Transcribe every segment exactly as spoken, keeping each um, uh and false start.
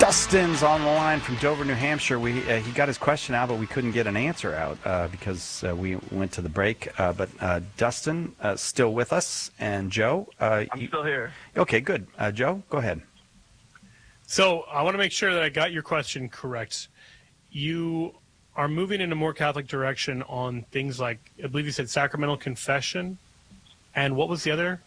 Dustin's on the line from Dover, New Hampshire. We uh, he got his question out, but we couldn't get an answer out uh, because uh, we went to the break. Uh, but uh, Dustin, uh, still with us, and Joe. Uh, I'm you, still here. Okay, good. Uh, Joe, go ahead. So I want to make sure that I got your question correct. You are moving in a more Catholic direction on things like, I believe you said sacramental confession, and what was the other?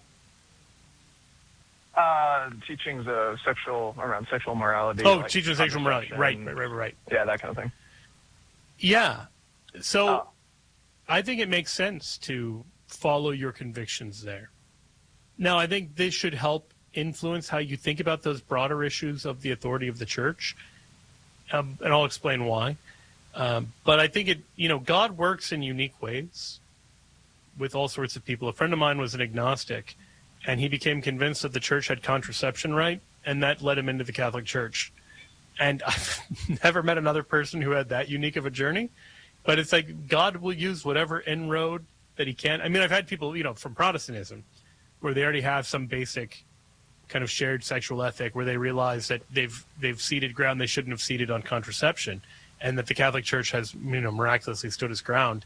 Uh, teachings of sexual around sexual morality. Oh, like teaching of sexual morality. Right, right, right, right. Yeah, that kind of thing. Yeah. So Oh. I think it makes sense to follow your convictions there. Now, I think this should help influence how you think about those broader issues of the authority of the church, um, and I'll explain why. Um, but I think it, you know, God works in unique ways with all sorts of people. A friend of mine was an agnostic, and he became convinced that the church had contraception right, and that led him into the Catholic Church. And I've never met another person who had that unique of a journey. But it's like God will use whatever inroad that he can. I mean, I've had people, you know, from Protestantism, where they already have some basic kind of shared sexual ethic, where they realize that they've they've ceded ground they shouldn't have ceded on contraception, and that the Catholic Church has, you know, miraculously stood its ground.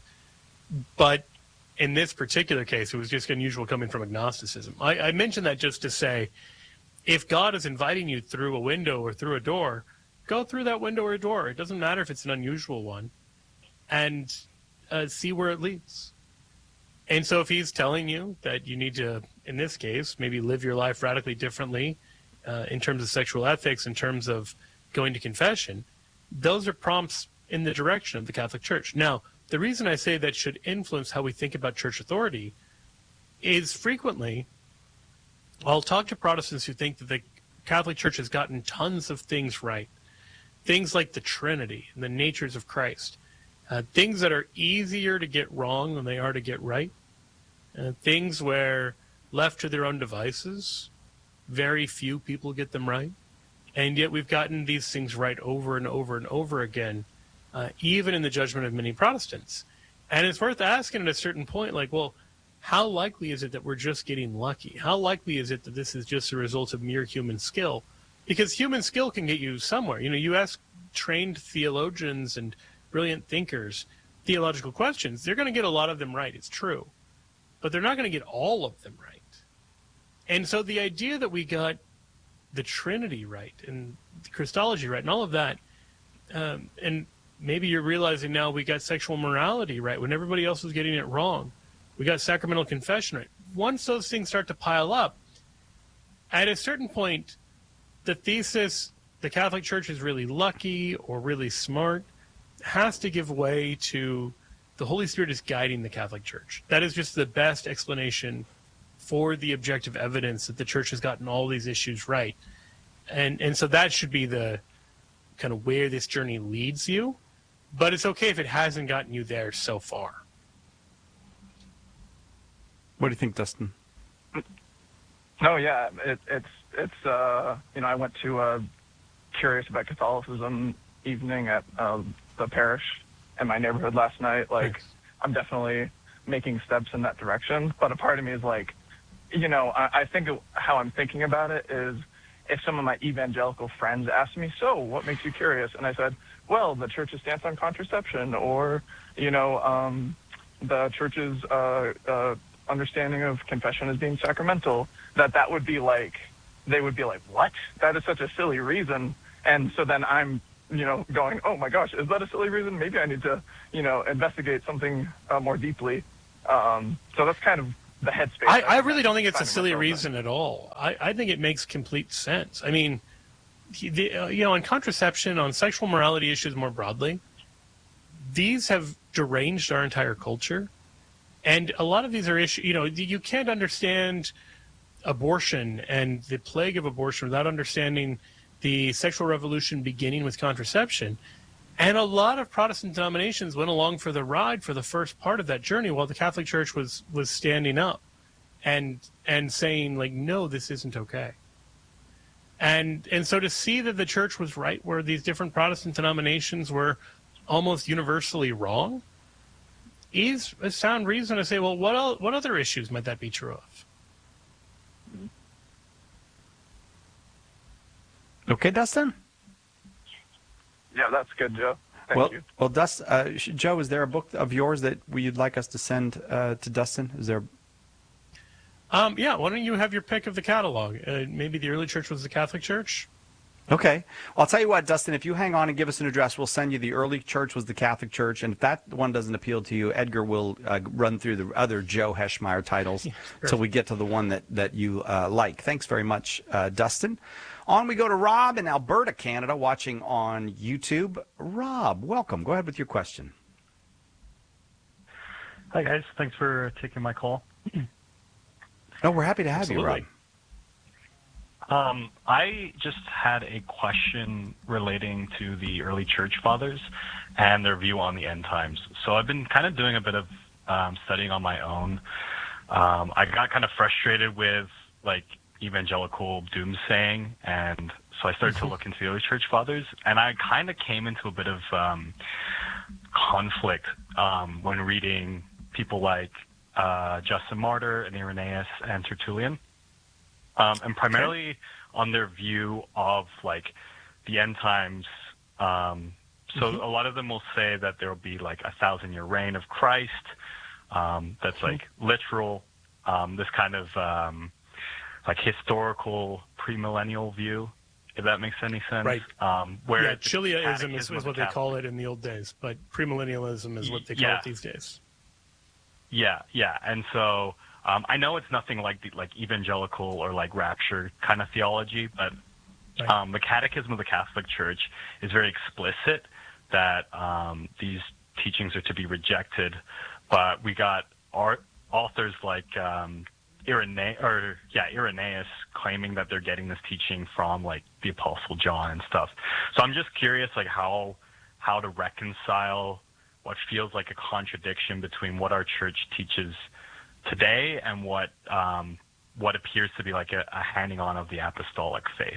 But in this particular case, it was just unusual coming from agnosticism. I, I mentioned that just to say, if God is inviting you through a window or through a door, go through that window or door. It doesn't matter if it's an unusual one, and uh, see where it leads. And so if he's telling you that you need to, in this case, maybe live your life radically differently uh, in terms of sexual ethics, in terms of going to confession, those are prompts in the direction of the Catholic Church. Now, the reason I say that should influence how we think about church authority is frequently I'll talk to Protestants who think that the Catholic Church has gotten tons of things right. Things like the Trinity and the natures of Christ. Uh, things that are easier to get wrong than they are to get right. Uh, things where, left to their own devices, very few people get them right. And yet we've gotten these things right over and over and over again, uh, even in the judgment of many Protestants. And it's worth asking at a certain point, like, well, how likely is it that we're just getting lucky? How likely is it that this is just a result of mere human skill? Because human skill can get you somewhere. You know, you ask trained theologians and brilliant thinkers theological questions, they're going to get a lot of them right. It's true. But they're not going to get all of them right. And so the idea that we got the Trinity right and Christology right and all of that, um, and maybe you're realizing now we got sexual morality right when everybody else was getting it wrong. We got sacramental confession right. Once those things start to pile up, at a certain point, the thesis, the Catholic Church is really lucky or really smart, has to give way to the Holy Spirit is guiding the Catholic Church. That is just the best explanation for the objective evidence that the Church has gotten all these issues right. And and so that should be the kind of where this journey leads you. But it's okay if it hasn't gotten you there so far. What do you think, Dustin? No, yeah, it, it's it's uh, you know, I went to a Curious About Catholicism evening at uh, the parish in my neighborhood last night. Like, Thanks. I'm definitely making steps in that direction. But a part of me is like, you know, I, I think how I'm thinking about it is, if some of my evangelical friends ask me, so what makes you curious? And I said, well, the church's stance on contraception, or, you know, um, the church's uh, uh, understanding of confession as being sacramental, that that would be like, they would be like, what? That is such a silly reason. And so then I'm, you know, going, oh my gosh, is that a silly reason? Maybe I need to, you know, investigate something uh, more deeply. Um, so that's kind of the headspace. I, I really don't think it's a finding silly myself in. reason at all. I, I think it makes complete sense. I mean, he- the, uh, you know, on contraception, on sexual morality issues more broadly, these have deranged our entire culture. And a lot of these are issues, you know, you can't understand abortion and the plague of abortion without understanding the sexual revolution beginning with contraception. And a lot of Protestant denominations went along for the ride for the first part of that journey while the Catholic Church was, was standing up and and saying, like, no, this isn't okay. And and so to see that the church was right where these different Protestant denominations were almost universally wrong is a sound reason to say, well, what el- what other issues might that be true of? Okay, Dustin? Yeah, that's good, Joe. Thank well, you. well, Dust, uh, Joe, is there a book of yours that you'd like us to send uh, to Dustin? Is there? Um, yeah, why don't you have your pick of the catalog? Uh, maybe the early church was the Catholic Church? Okay. I'll tell you what, Dustin, if you hang on and give us an address, we'll send you the early church was the Catholic Church. And if that one doesn't appeal to you, Edgar will uh, run through the other Joe Heschmeyer titles until we get to the one that, that you uh, like. Thanks very much, uh, Dustin. On we go to Rob in Alberta, Canada, watching on YouTube. Rob, welcome. Go ahead with your question. Hi, guys. Thanks for taking my call. Oh, we're happy to have Absolutely. you, Rob. Um, I just had a question relating to the early church fathers and their view on the end times. So I've been kind of doing a bit of um, studying on my own. Um, I got kind of frustrated with like evangelical doomsaying, and so I started to look into the early church fathers, and I kind of came into a bit of um, conflict um, when reading people like uh, Justin Martyr and Irenaeus and Tertullian. Um, and primarily okay. on their view of like the end times. Um, so mm-hmm. a lot of them will say that there will be like a thousand year reign of Christ. Um, that's mm-hmm. like literal, um, this kind of um, like historical premillennial view, if that makes any sense. Right. Um, where yeah, Chiliaism is, is what they call it in the old days, but premillennialism is what they call yeah. it these days. Yeah, yeah, and so. Um, I know it's nothing like the, like evangelical or like rapture kind of theology, but right. um, the Catechism of the Catholic Church is very explicit that um, these teachings are to be rejected. But we got art, authors like um, Irenaeus, or yeah, Irenaeus claiming that they're getting this teaching from like the Apostle John and stuff. So I'm just curious, like how how to reconcile what feels like a contradiction between what our church teaches today and what um, what appears to be like a, a handing on of the apostolic faith.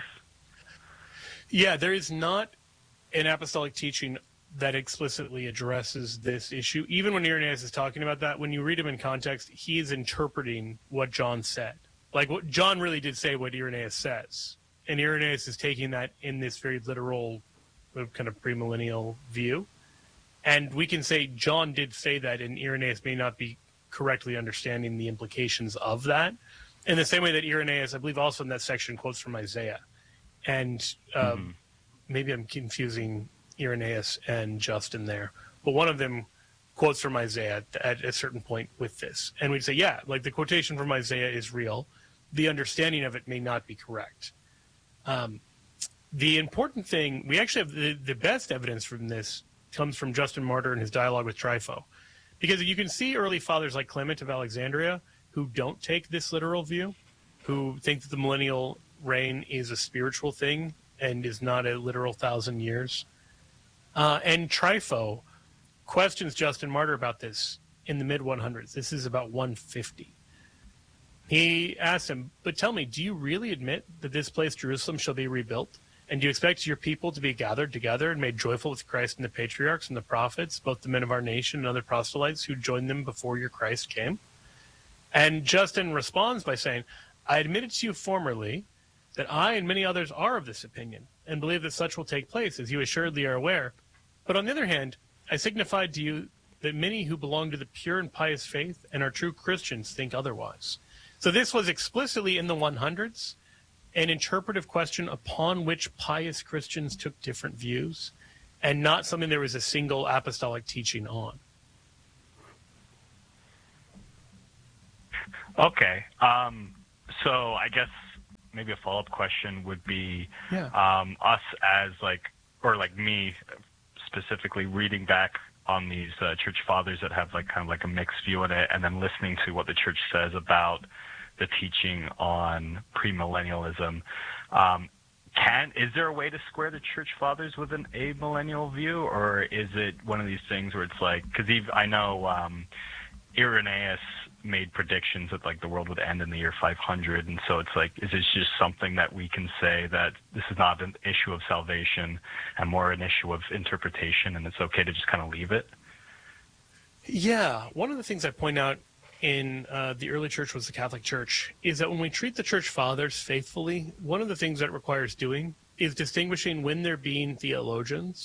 Yeah, there is not an apostolic teaching that explicitly addresses this issue. Even when Irenaeus is talking about that, when you read him in context, he is interpreting what John said. Like what John really did say what Irenaeus says. And Irenaeus is taking that in this very literal kind of premillennial view. And we can say John did say that, and Irenaeus may not be correctly understanding the implications of that. In the same way that Irenaeus, I believe also in that section, quotes from Isaiah. And um, mm-hmm. maybe I'm confusing Irenaeus and Justin there, but one of them quotes from Isaiah at a certain point with this. And we'd say, yeah, like the quotation from Isaiah is real. The understanding of it may not be correct. Um, the important thing, we actually have the, the best evidence from this comes from Justin Martyr and his dialogue with Trypho. Because you can see early fathers like Clement of Alexandria who don't take this literal view, who think that the millennial reign is a spiritual thing and is not a literal thousand years. Uh, and Trypho questions Justin Martyr about this in the mid one hundreds. This is about one fifty. He asks him, but tell me, do you really admit that this place, Jerusalem, shall be rebuilt? And do you expect your people to be gathered together and made joyful with Christ and the patriarchs and the prophets, both the men of our nation and other proselytes who joined them before your Christ came? And Justin responds by saying, I admitted to you formerly that I and many others are of this opinion and believe that such will take place, as you assuredly are aware. But on the other hand, I signified to you that many who belong to the pure and pious faith and are true Christians think otherwise. So this was explicitly in the one hundreds. An interpretive question upon which pious Christians took different views, and not something there was a single apostolic teaching on. Okay. Um, so I guess maybe a follow-up question would be yeah. um, us as like, or like me specifically reading back on these uh, church fathers that have like kind of like a mixed view on it, and then listening to what the church says about the teaching on premillennialism. Um, can is there a way to square the church fathers with an amillennial view, or is it one of these things where it's like, because I know um, Irenaeus made predictions that like the world would end in the year five hundred, and so it's like, is it just something that we can say that this is not an issue of salvation and more an issue of interpretation, and it's okay to just kind of leave it? Yeah, one of the things I point out in uh, the early church was the Catholic Church is that when we treat the church fathers faithfully, one of the things that it requires doing is distinguishing when they're being theologians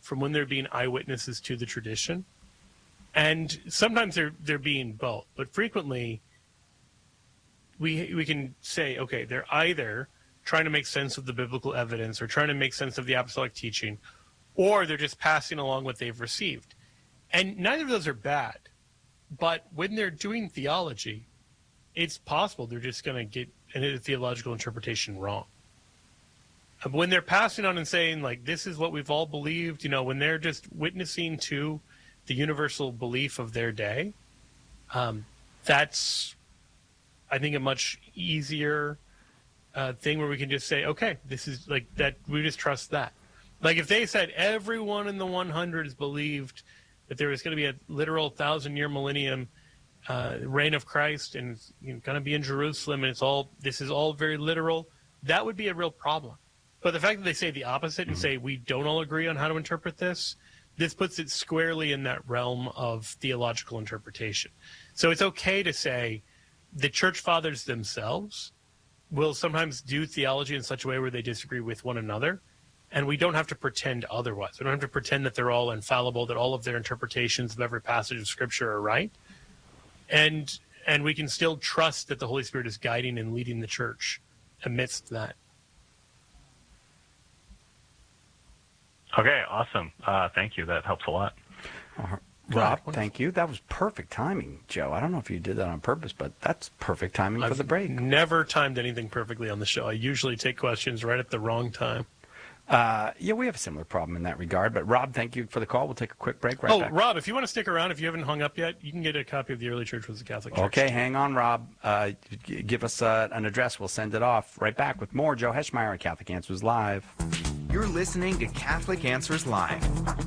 from when they're being eyewitnesses to the tradition. And sometimes they're they're being both, but frequently we we can say, okay, they're either trying to make sense of the biblical evidence or trying to make sense of the apostolic teaching, or they're just passing along what they've received. And neither of those are bad. But when they're doing theology, it's possible they're just going to get a theological interpretation wrong. When they're passing on and saying, like, this is what we've all believed, you know, when they're just witnessing to the universal belief of their day, um, that's, I think, a much easier uh, thing where we can just say, okay, this is like that, we just trust that. Like if they said everyone in the one hundreds believed that there was going to be a literal thousand-year millennium uh, reign of Christ and it's you know, going to be in Jerusalem and it's all, this is all very literal, that would be a real problem. But the fact that they say the opposite and say we don't all agree on how to interpret this, this puts it squarely in that realm of theological interpretation. So it's okay to say the church fathers themselves will sometimes do theology in such a way where they disagree with one another, and we don't have to pretend otherwise. We don't have to pretend that they're all infallible, that all of their interpretations of every passage of Scripture are right. And and we can still trust that the Holy Spirit is guiding and leading the church amidst that. Okay, awesome. Uh, thank you. That helps a lot. Uh, Rob, thank you. That was perfect timing, Joe. I don't know if you did that on purpose, but that's perfect timing I've for the break. Never timed anything perfectly on the show. I usually take questions right at the wrong time. Uh, yeah, we have a similar problem in that regard. But Rob, thank you for the call. We'll take a quick break right oh, back. Rob, if you want to stick around, if you haven't hung up yet, you can get a copy of The Early Church Was the Catholic Church. Okay, hang on, Rob. Uh, g- give us uh, an address. We'll send it off. Right back with more Joe Heschmeyer at Catholic Answers Live. You're listening to Catholic Answers Live.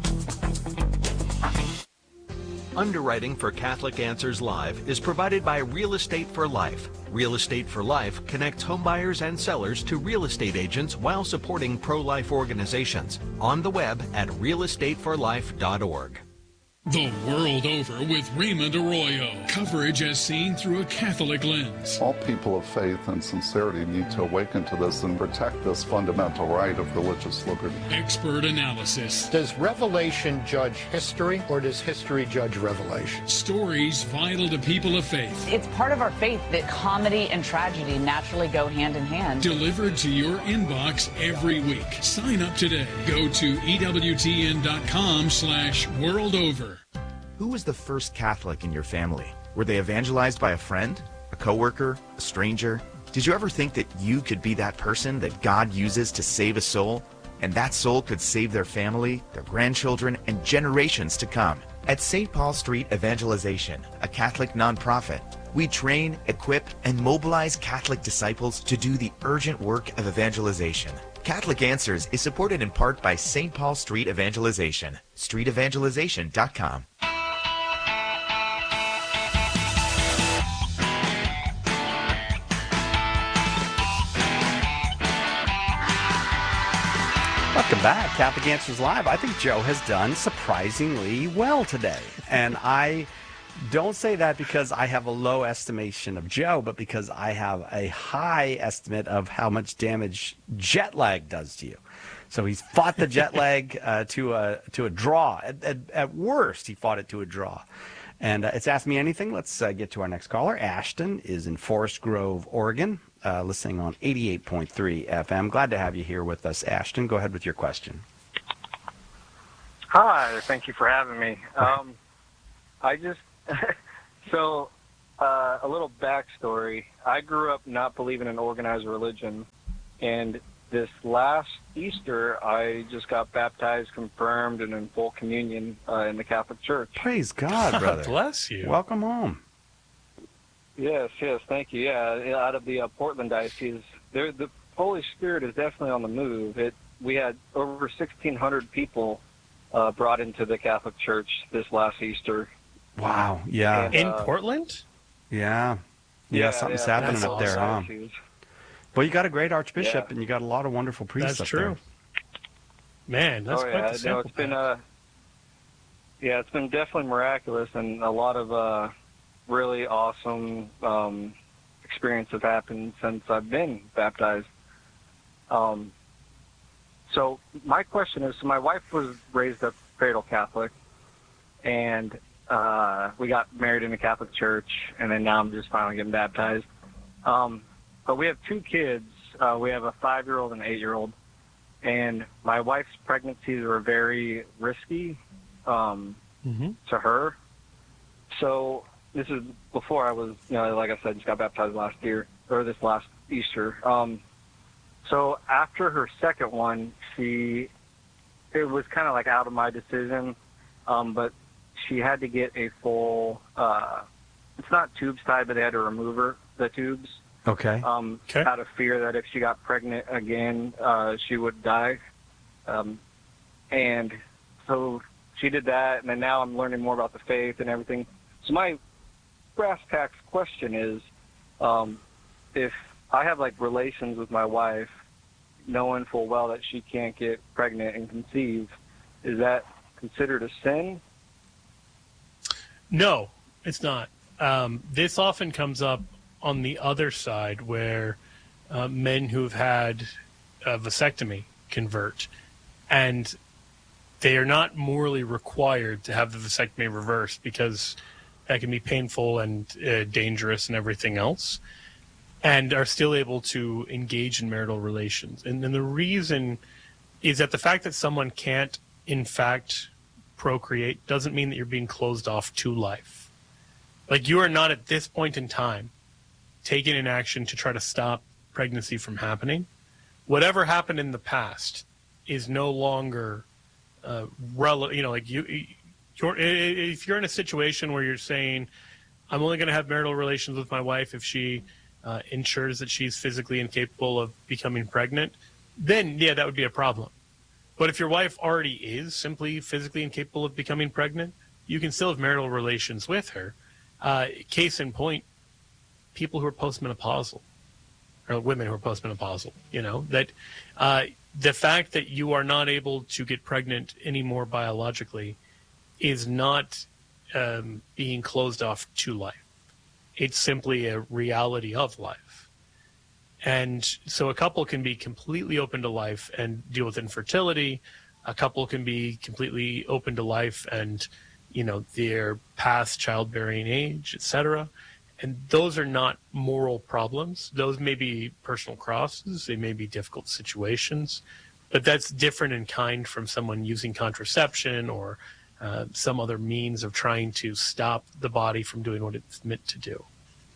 Underwriting for Catholic Answers Live is provided by Real Estate for Life. Real Estate for Life connects homebuyers and sellers to real estate agents while supporting pro-life organizations. On the web at real estate for life dot org. The World Over with Raymond Arroyo. Coverage as seen through a Catholic lens. All people of faith and sincerity need to awaken to this and protect this fundamental right of religious liberty. Expert analysis. Does Revelation judge history, or does history judge Revelation? Stories vital to people of faith. It's part of our faith that comedy and tragedy naturally go hand in hand. Delivered to your inbox every week. Sign up today. Go to E W T N dot com slash world over. Who was the first Catholic in your family? Were they evangelized by a friend, a coworker, a stranger? Did you ever think that you could be that person that God uses to save a soul? And that soul could save their family, their grandchildren, and generations to come. At Saint Paul Street Evangelization, a Catholic nonprofit, we train, equip, and mobilize Catholic disciples to do the urgent work of evangelization. Catholic Answers is supported in part by Saint Paul Street Evangelization, street evangelization dot com. Welcome back, Catholic Answers Live. I think Joe has done surprisingly well today. And I don't say that because I have a low estimation of Joe, but because I have a high estimate of how much damage jet lag does to you. So he's fought the jet lag uh, to a to a draw. At, at, at worst, he fought it to a draw. And uh, it's Ask Me Anything. Let's uh, get to our next caller. Ashton is in Forest Grove, Oregon, uh, listening on eighty-eight point three F M. Glad to have you here with us, Ashton. Go ahead with your question. Hi, thank you for having me. Um, I just, so uh, a little backstory. I grew up not believing in organized religion, and this last Easter, I just got baptized, confirmed, and in full communion uh, in the Catholic Church. Praise God, brother. God bless you. Welcome home. Yes, yes, thank you. Yeah, out of the uh, Portland diocese, there, the Holy Spirit is definitely on the move. It, we had over sixteen hundred people uh, brought into the Catholic Church this last Easter. Wow, yeah. And, in uh, Portland? Yeah. Yeah, yeah something's yeah, happening that's up there, huh? diocese. Well, you got a great archbishop, Yeah. and you got a lot of wonderful priests That's up true. there. Man, that's oh, quite yeah. the sample No, it's been pack. uh, yeah, it's been definitely miraculous, and a lot of uh, really awesome um, experiences have happened since I've been baptized. Um, so my question is, so my wife was raised a cradle Catholic, and uh, we got married in a Catholic church, and then now I'm just finally getting baptized. Um, but we have two kids. Uh, we have a five-year-old and an eight-year-old, and my wife's pregnancies were very risky um, mm-hmm. to her. So this is before I was, you know, like I said, just got baptized last year, or this last Easter. Um, so after her second one, she, it was kind of like out of my decision, um, but she had to get a full, uh, it's not tubes tied, but they had to remove her, the tubes. Okay. Um, okay. Out of fear that if she got pregnant again, uh, she would die. Um, and so she did that, and then now I'm learning more about the faith and everything. So my brass tacks question is, um, if I have like relations with my wife, knowing full well that she can't get pregnant and conceive, is that considered a sin? No, it's not. Um, this often comes up on the other side, where uh, men who've had a vasectomy convert, and they are not morally required to have the vasectomy reversed because that can be painful and uh, dangerous and everything else, and are still able to engage in marital relations. And, and the reason is that the fact that someone can't, in fact, procreate doesn't mean that you're being closed off to life. Like, you are not at this point in time taking an action to try to stop pregnancy from happening. Whatever happened in the past is no longer uh, relevant. You know, like you, you're, if you're in a situation where you're saying, I'm only going to have marital relations with my wife if she uh, ensures that she's physically incapable of becoming pregnant, then yeah, that would be a problem. But if your wife already is simply physically incapable of becoming pregnant, you can still have marital relations with her. Uh, case in point, people who are postmenopausal, or women who are postmenopausal, you know, that uh, the fact that you are not able to get pregnant anymore biologically is not um, being closed off to life. It's simply a reality of life. And so a couple can be completely open to life and deal with infertility. A couple can be completely open to life and, you know, their past childbearing age, et cetera. And those are not moral problems. Those may be personal crosses. They may be difficult situations. But that's different in kind from someone using contraception or uh, some other means of trying to stop the body from doing what it's meant to do.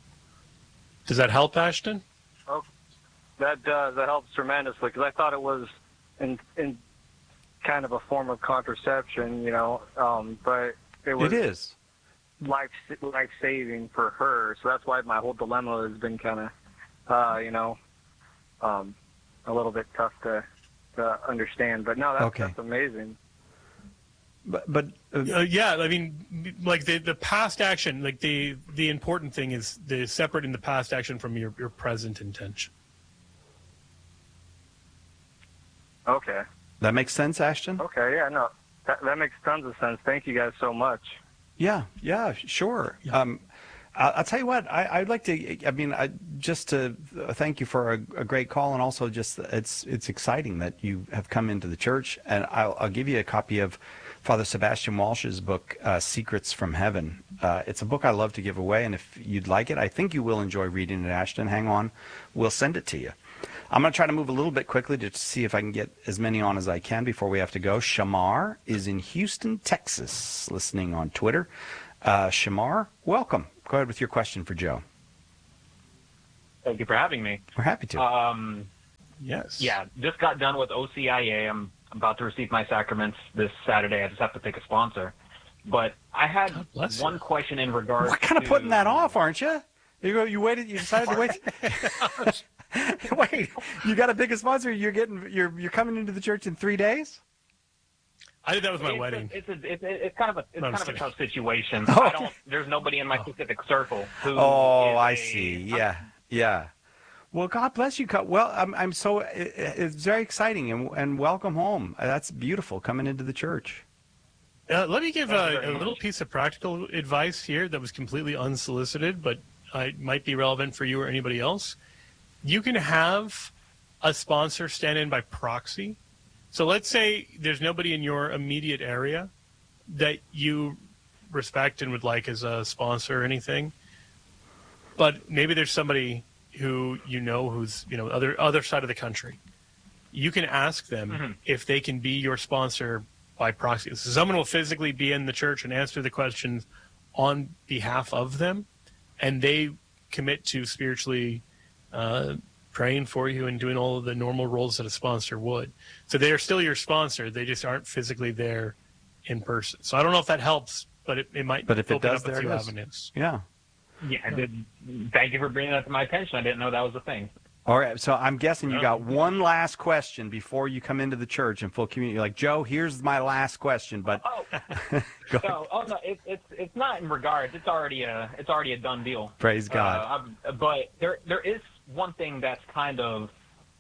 Does that help, Ashton? Oh, that does. That helps tremendously, because I thought it was in, in kind of a form of contraception, you know, um, but it was... It is. life life saving for her, so that's why my whole dilemma has been kind of uh you know um a little bit tough to to understand, but no, that's, okay. that's amazing. But but uh, uh, yeah, I mean, like the the past action, like the the important thing is the separating the past action from your your present intention. Okay, that makes sense, Ashton? Okay, yeah, no, that that makes tons of sense. Thank you guys so much. Yeah, yeah, sure. Yeah. Um, I'll, I'll tell you what, I, I'd like to, I mean, I, just to thank you for a, a great call, and also just it's it's exciting that you have come into the church, and I'll, I'll give you a copy of Father Sebastian Walsh's book, uh, Secrets from Heaven. Uh, it's a book I love to give away, and if you'd like it, I think you will enjoy reading it, Ashton. Hang on, we'll send it to you. I'm going to try to move a little bit quickly to see if I can get as many on as I can before we have to go. Shamar is in Houston, Texas, listening on Twitter. Uh, Shamar, welcome. Go ahead with your question for Joe. Thank you for having me. We're happy to. Um, yes. Yeah, just got done with O C I A. I'm about to receive my sacraments this Saturday. I just have to pick a sponsor. But I had one you. question in regards We're kind to... of putting that off, aren't you? You, you waited. You decided to wait. Wait, you got a big sponsor. You're getting. You're you're coming into the church in three days. I did that with my it's wedding. A, it's a, it's a, it's kind of a it's no, kind of kidding. a tough situation. Oh. I don't. There's nobody in my specific circle who. Oh, I a, see. Yeah, yeah. Well, God bless you. Well, I'm I'm so it's very exciting, and and welcome home. That's beautiful coming into the church. Uh, let me give a, a little piece of practical advice here that was completely unsolicited, but uh, might be relevant for you or anybody else. You can have a sponsor stand in by proxy So let's say there's nobody in your immediate area that you respect and would like as a sponsor or anything, but maybe there's somebody who you know who's, you know, other other side of the country. You can ask them mm-hmm. if they can be your sponsor by proxy. So someone will physically be in the church and answer the questions on behalf of them, and they commit to spiritually uh, praying for you and doing all of the normal roles that a sponsor would. So they are still your sponsor. They just aren't physically there in person. So I don't know if that helps, but it, it might but if open it does, up a there few it is. avenues. Yeah. Yeah, I did. Thank you for bringing that to my attention. I didn't know that was a thing. All right, so I'm guessing you got one last question before you come into the church in full community. You're like, Joe, here's my last question, but oh, no, oh no, it, it's it's not in regards. It's already a it's already a done deal. Praise God. Uh, but there there is one thing that's kind of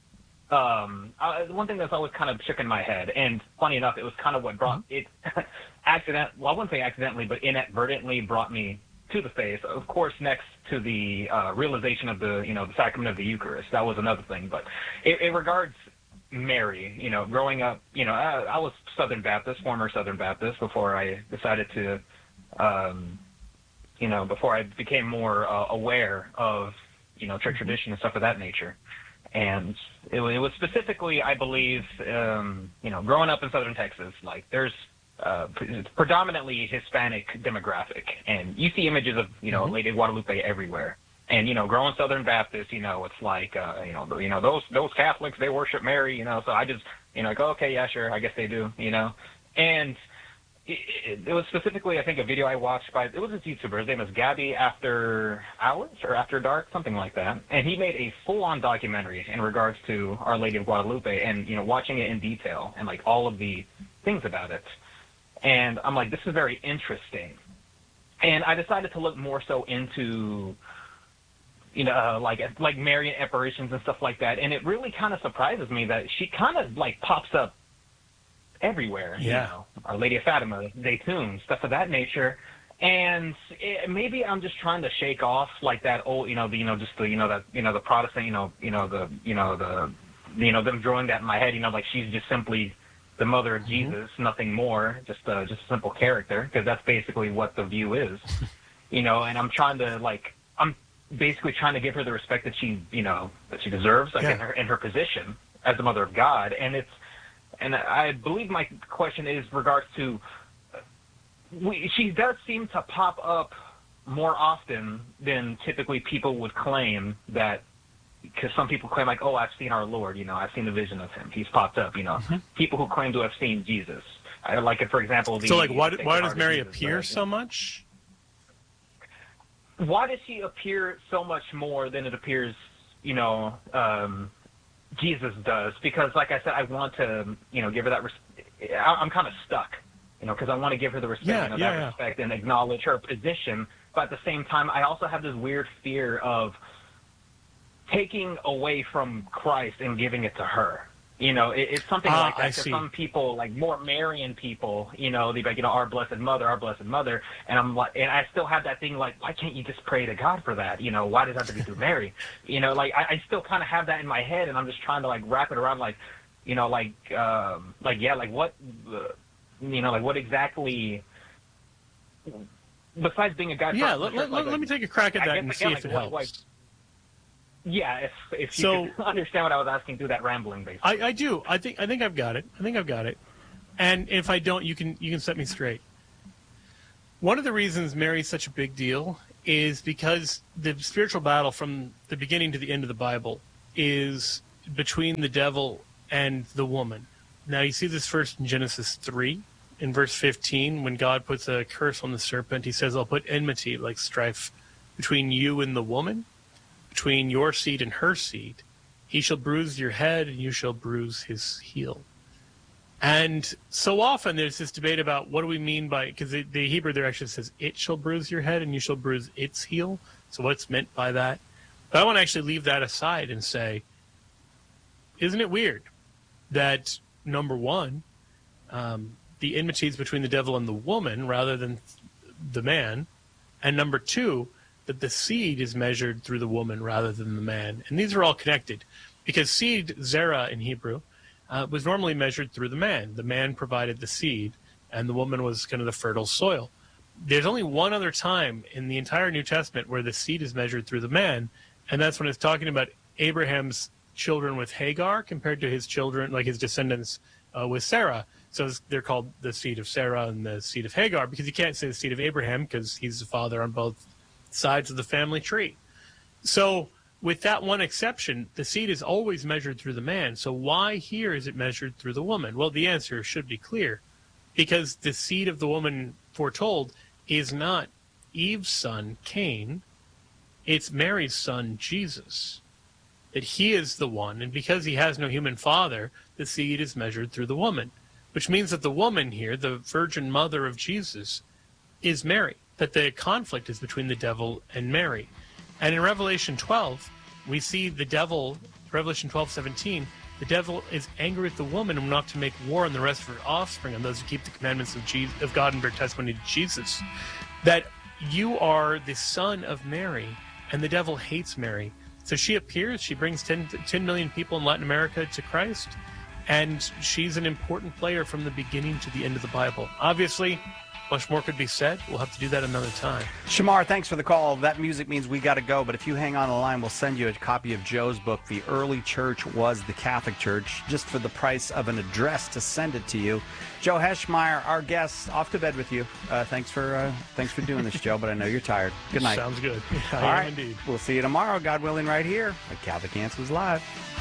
um uh, one thing that's always kind of shook in my head, and funny enough, it was kind of what brought it accident. Well, I wouldn't say accidentally, but inadvertently brought me to the faith, of course, next to the uh, realization of the, you know, the sacrament of the Eucharist. That was another thing. But in, in regards Mary, you know, growing up, you know, I, I was Southern Baptist, former Southern Baptist, before I decided to, um, you know, before I became more uh, aware of, you know, church tradition and stuff of that nature. And it, it was specifically, I believe, um, you know, growing up in Southern Texas, like there's, Uh, predominantly Hispanic demographic, and you see images of, you know, mm-hmm. Lady Guadalupe everywhere. And, you know, growing Southern Baptist, you know, it's like, uh, you know, you know, those those Catholics, they worship Mary, you know. So I just, you know, like, oh, okay, yeah, sure, I guess they do, you know. And it, it, it was specifically, I think, a video I watched by, it was a YouTuber. His name was Gabby After Hours or After Dark, something like that. And he made a full-on documentary in regards to Our Lady of Guadalupe, and, you know, watching it in detail and like all of the things about it. And I'm like, this is very interesting. And I decided to look more so into, you know, uh, like like Marian apparitions and stuff like that. And it really kind of surprises me that she kind of like pops up everywhere. Yeah. You know, Our Lady of Fatima, Zaytun, stuff of that nature. And it, maybe I'm just trying to shake off like that old, you know, the, you know, just the, you know, that, you know, the Protestant, you know, you know, the, you know, the, you know, them drawing that in my head, you know, like she's just simply the mother of Jesus, mm-hmm. nothing more, just a, just a simple character, because that's basically what the view is, you know, and I'm trying to, like, I'm basically trying to give her the respect that she, you know, that she deserves, like, yeah. in her in her position as the mother of God, and it's, and I believe my question is regards to, we, she does seem to pop up more often than typically people would claim that, because some people claim like, oh, I've seen our Lord, you know, I've seen the vision of him. He's popped up, you know. Mm-hmm. People who claim to have seen Jesus. I like it, for example. The, so, like, why, why does Mary Jesus, appear right? so much? Why does she appear so much more than it appears, you know, um, Jesus does? Because, like I said, I want to, you know, give her that res- I'm kind of stuck, you know, because I want to give her the respect, yeah, you know, yeah, that yeah. respect and acknowledge her position. But at the same time, I also have this weird fear of taking away from Christ and giving it to her. You know, it, it's something ah, like that. I Because see. some people, like more Marian people, you know, they like, you know, our Blessed Mother, our Blessed Mother, and I'm like, and I still have that thing like, why can't you just pray to God for that? You know, why does it have to be through Mary? You know, like I, I still kind of have that in my head, and I'm just trying to like wrap it around, like, you know, like, um, like yeah, like what, uh, you know, like what exactly. Besides being a God, yeah, let, let, like, let me take a crack at that guess, and again, see like, if it what, helps. Like, yeah, if if So- you could understand what I was asking through that rambling, basically. I, I do. I think I think I've got it. I think I've got it. And if I don't, you can you can set me straight. One of the reasons Mary's such a big deal is because the spiritual battle from the beginning to the end of the Bible is between the devil and the woman. Now you see this first in Genesis three, in verse fifteen, when God puts a curse on the serpent. He says, "I'll put enmity, like strife, between you and the woman, between your seed and her seed. He shall bruise your head, and you shall bruise his heel." And so often there's this debate about what do we mean by, because the, the Hebrew there actually says, "It shall bruise your head, and you shall bruise its heel." So what's meant by that? But I want to actually leave that aside and say, isn't it weird that, number one, um, the enmity is between the devil and the woman rather than the man, and number two, that the seed is measured through the woman rather than the man. And these are all connected, because seed, zera in Hebrew, uh, was normally measured through the man. The man provided the seed, and the woman was kind of the fertile soil. There's only one other time in the entire New Testament where the seed is measured through the man, and that's when it's talking about Abraham's children with Hagar compared to his children, like his descendants uh, with Sarah. So they're called the seed of Sarah and the seed of Hagar, because you can't say the seed of Abraham because he's the father on both sides of the family tree. So with that one exception, the seed is always measured through the man. So why here is it measured through the woman? Well, the answer should be clear, because the seed of the woman foretold is not Eve's son, Cain. It's Mary's son, Jesus. That he is the one, and because he has no human father, the seed is measured through the woman, which means that the woman here, the virgin mother of Jesus, is Mary, that the conflict is between the devil and Mary. And in Revelation twelve, we see the devil, Revelation twelve seventeen, the devil is angry with the woman and not to make war on the rest of her offspring, on those who keep the commandments of, Jesus, of God and bear testimony to Jesus. That you are the son of Mary, and the devil hates Mary. So she appears, she brings ten, ten million people in Latin America to Christ, and she's an important player from the beginning to the end of the Bible. Obviously, much more could be said. We'll have to do that another time. Shamar, thanks for the call. That music means we got to go, but if you hang on the line, we'll send you a copy of Joe's book, The Early Church Was the Catholic Church, just for the price of an address to send it to you. Joe Heschmeyer, our guest, off to bed with you. Uh, thanks for uh, thanks for doing this, Joe, but I know you're tired. Good night. Sounds good. I All am right. indeed. We'll see you tomorrow, God willing, right here at Catholic Answers Live.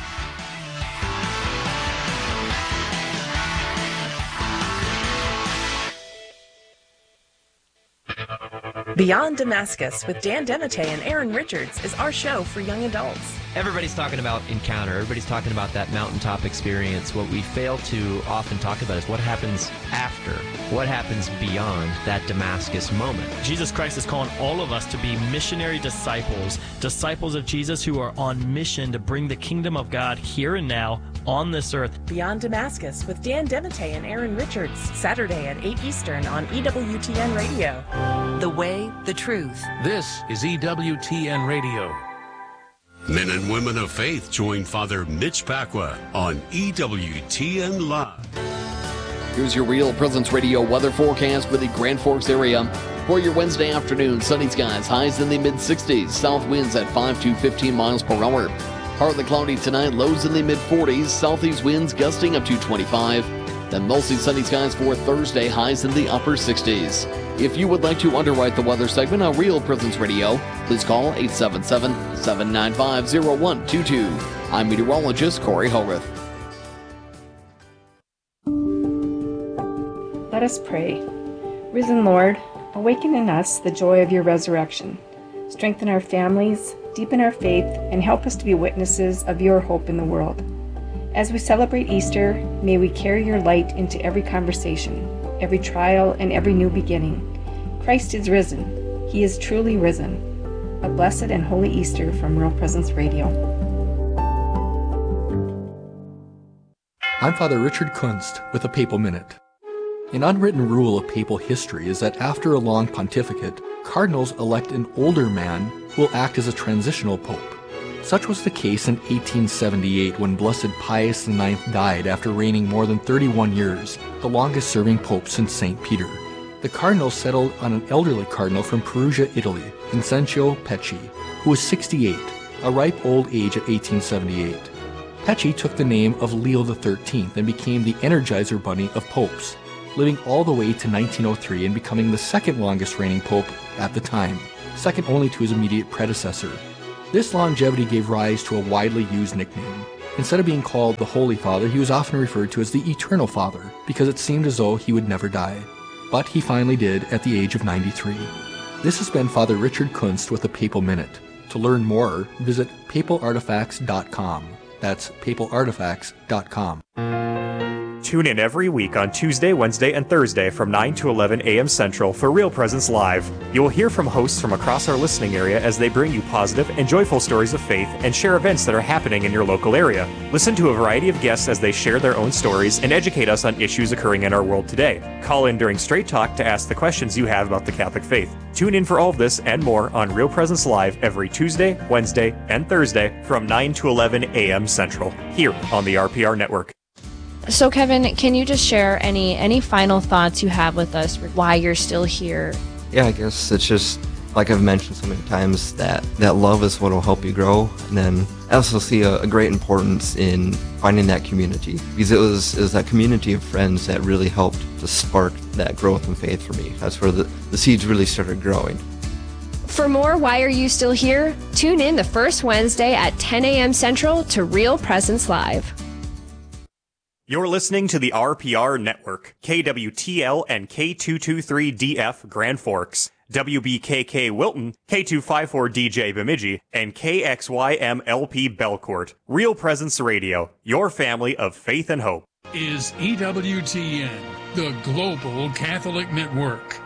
Beyond Damascus with Dan Demite and Aaron Richards is our show for young adults. Everybody's talking about encounter. Everybody's talking about that mountaintop experience. What we fail to often talk about is what happens after. What happens beyond that Damascus moment. Jesus Christ is calling all of us to be missionary disciples, disciples of Jesus who are on mission to bring the kingdom of God here and now on this earth. Beyond Damascus with Dan Demite and Aaron Richards, Saturday at eight Eastern on E W T N Radio. The way, the truth. This is E W T N Radio. Men and women of faith join Father Mitch Pacwa on E W T N Live. Here's your Real Presence Radio weather forecast for the Grand Forks area. For your Wednesday afternoon, sunny skies, highs in the mid sixties, south winds at five to fifteen miles per hour. Partly cloudy tonight, lows in the mid forties, southeast winds gusting up to twenty-five. Then mostly sunny skies for Thursday, highs in the upper sixties. If you would like to underwrite the weather segment on Real Presence Radio, please call eight seven seven, seven nine five, zero one two two. I'm meteorologist Corey Hogarth. Let us pray. Risen Lord, awaken in us the joy of your resurrection. Strengthen our families, deepen our faith, and help us to be witnesses of your hope in the world. As we celebrate Easter, may we carry your light into every conversation, every trial, and every new beginning. Christ is risen. He is truly risen. A blessed and holy Easter from Real Presence Radio. I'm Father Richard Kunst with a Papal Minute. An unwritten rule of papal history is that after a long pontificate, cardinals elect an older man who will act as a transitional pope. Such was the case in eighteen seventy-eight when Blessed Pius the ninth died after reigning more than thirty-one years, the longest-serving pope since Saint Peter. The cardinals settled on an elderly cardinal from Perugia, Italy, Vincenzio Pecci, who was sixty-eight, a ripe old age at eighteen seventy-eight. Pecci took the name of Leo the thirteenth and became the Energizer Bunny of popes, living all the way to nineteen oh three and becoming the second longest reigning pope at the time, second only to his immediate predecessor. This longevity gave rise to a widely used nickname. Instead of being called the Holy Father, he was often referred to as the Eternal Father, because it seemed as though he would never die. But he finally did at the age of ninety-three. This has been Father Richard Kunst with a Papal Minute. To learn more, visit papal artifacts dot com. That's papal artifacts dot com. Tune in every week on Tuesday, Wednesday, and Thursday from nine to eleven a.m. Central for Real Presence Live. You will hear from hosts from across our listening area as they bring you positive and joyful stories of faith and share events that are happening in your local area. Listen to a variety of guests as they share their own stories and educate us on issues occurring in our world today. Call in during Straight Talk to ask the questions you have about the Catholic faith. Tune in for all of this and more on Real Presence Live every Tuesday, Wednesday, and Thursday from nine to eleven a.m. Central, here on the R P R Network. So, Kevin, can you just share any any final thoughts you have with us, why you're still here? Yeah, I guess it's just, like I've mentioned so many times, that, that love is what will help you grow. And then I also see a, a great importance in finding that community, because it was, it was that community of friends that really helped to spark that growth in faith for me. That's where the, the seeds really started growing. For more Why Are You Still Here? Tune in the first Wednesday at ten a.m. Central to Real Presence Live. You're listening to the R P R Network, K W T L and K two twenty-three D F Grand Forks, W B K K Wilton, K two fifty-four D J Bemidji, and K X Y M L P Belcourt. Real Presence Radio, your family of faith and hope. Is E W T N, the Global Catholic Network.